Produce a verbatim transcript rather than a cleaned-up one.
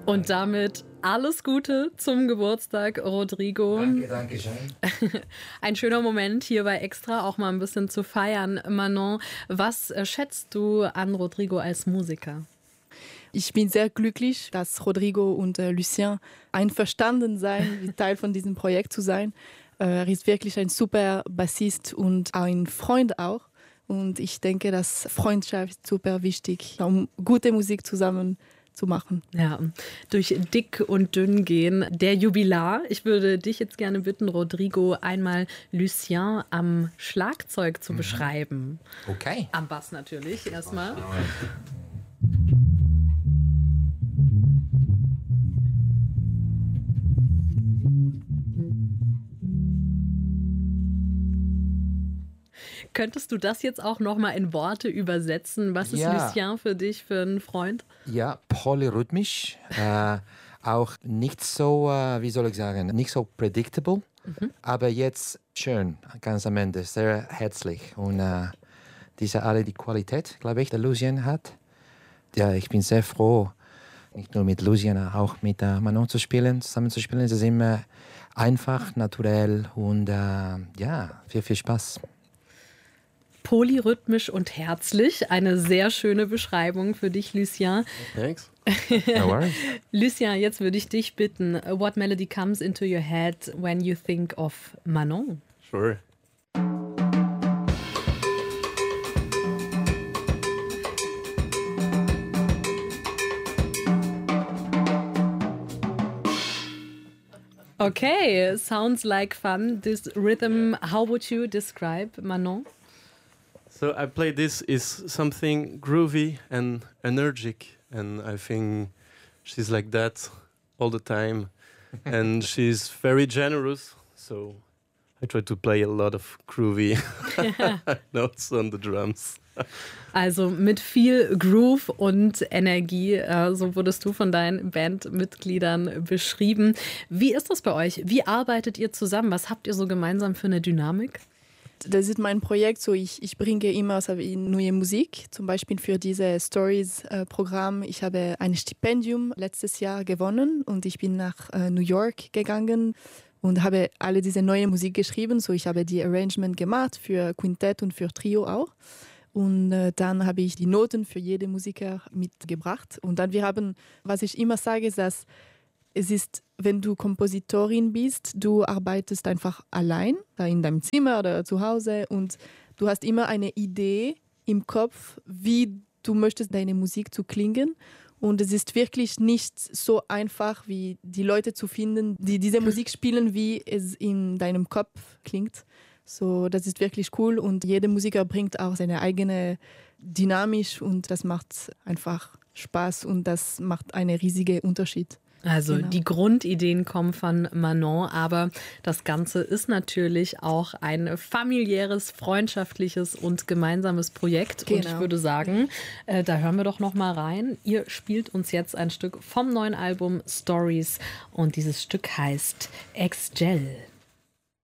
Und damit alles Gute zum Geburtstag, Rodrigo. Danke, danke schön. Ein schöner Moment hier bei Extra, auch mal ein bisschen zu feiern. Manon, was schätzt du an Rodrigo als Musiker? Ich bin sehr glücklich, dass Rodrigo und äh, Lucien einverstanden sind, Teil von diesem Projekt zu sein. Äh, er ist wirklich ein super Bassist und ein Freund auch. Und ich denke, dass Freundschaft ist super wichtig, um gute Musik zusammen zu machen. Ja, durch dick und dünn gehen. Der Jubilar, ich würde dich jetzt gerne bitten, Rodrigo, einmal Lucien am Schlagzeug zu mhm. beschreiben. Okay. Am Bass natürlich erstmal. Könntest du das jetzt auch nochmal in Worte übersetzen? Was ist ja. Lucien für dich, für einen Freund? Ja, polyrhythmisch, äh, auch nicht so, äh, wie soll ich sagen, nicht so predictable, mhm. aber jetzt schön, ganz am Ende, sehr herzlich. Und äh, diese alle die Qualität, glaube ich, der Lucien hat. Ja, ich bin sehr froh, nicht nur mit Lucien, auch mit äh, Manon zu spielen, zusammen zu spielen. Es ist immer einfach, naturell und äh, ja, viel, viel Spaß. Polyrhythmisch und herzlich. Eine sehr schöne Beschreibung für dich, Lucien. Thanks. No worries. Lucien, jetzt würde ich dich bitten, what melody comes into your head when you think of Manon? Sure. Okay, sounds like fun. This rhythm, how would you describe Manon? So I play this is something groovy and energetic, and I think she's like that all the time, and she's very generous. So I try to play a lot of groovy notes on the drums. Also mit viel Groove und Energie, so wurdest du von deinen Bandmitgliedern beschrieben. Wie ist das bei euch? Wie arbeitet ihr zusammen? Was habt ihr so gemeinsam für eine Dynamik? Das ist mein Projekt, so ich, ich bringe immer neue Musik, zum Beispiel für dieses Stories-Programm. Ich habe ein Stipendium letztes Jahr gewonnen und ich bin nach äh, New York gegangen und habe alle diese neue Musik geschrieben. So ich habe die Arrangement gemacht für Quintett und für Trio auch. Und äh, dann habe ich die Noten für jede Musiker mitgebracht. Und dann wir haben, was ich immer sage, ist, dass es ist, wenn du Kompositorin bist, du arbeitest einfach allein, da in deinem Zimmer oder zu Hause und du hast immer eine Idee im Kopf, wie du möchtest deine Musik zu klingen. Und es ist wirklich nicht so einfach, wie die Leute zu finden, die diese Musik spielen, wie es in deinem Kopf klingt. So, das ist wirklich cool und jeder Musiker bringt auch seine eigene Dynamik und das macht einfach Spaß und das macht einen riesigen Unterschied. Also genau. Die Grundideen kommen von Manon, aber das Ganze ist natürlich auch ein familiäres, freundschaftliches und gemeinsames Projekt. Genau. Und ich würde sagen, äh, da hören wir doch noch mal rein. Ihr spielt uns jetzt ein Stück vom neuen Album Stories und dieses Stück heißt Ex-Gel.